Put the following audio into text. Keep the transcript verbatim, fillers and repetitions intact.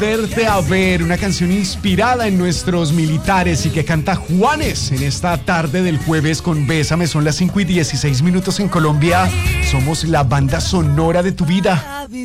Verte a ver, una canción inspirada en nuestros militares y que canta Juanes en esta tarde del jueves con Bésame. Son las cinco y dieciséis minutos en Colombia. Somos la banda sonora de tu vida.